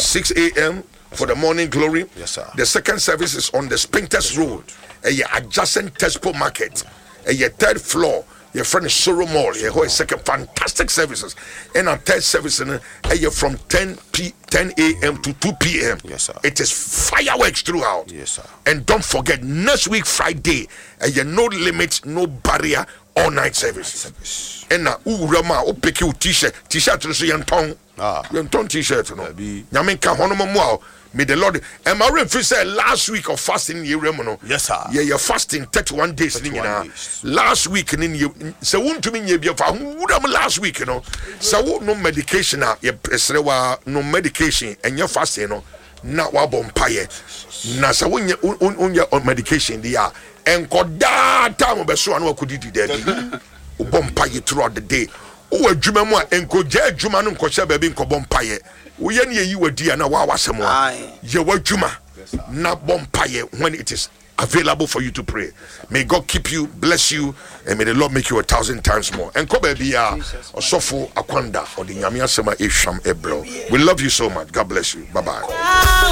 6 a.m. for the morning glory. Yes, sir. The second service is on the Spintex Road, adjacent Tesco Market, third floor. Your friend is Soro Mall. Your second fantastic services, and our third service from 10 a.m. to 2 p.m. Yes, sir. It is fireworks throughout. Yes, sir. And don't forget, next week Friday, no limit, no barrier, all night service. And now, pick you t-shirt to see Yanton. Yanton t-shirt, no. Yaminka Honomo. May the Lord. And my friend said last week of fasting, yes, sir. Yeah, you're fasting 31 days. 31 days. Last week, and you so won't to me, last week, so no medication, no medication, and you're fasting, not wabompire. Nasa when you're on medication, they are, and Koda time of a so and could eat there, bompire throughout the day. Oh, a Jumamo and Koja Jumanum Kosha baby Kobompire. We you were dear now was more. You were Juma, not bompire when it is available for you to pray. May God keep you, bless you, and may the Lord make you 1,000 times more. And Kobe Bia or Sofo Akwanda or the Nyamia Sema Isham Ebro. We love you so much. God bless you. Bye bye.